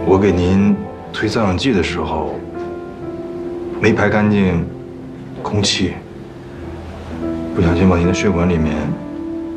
我给您推造氧剂的时候，没排干净空气，不小心往您的血管里面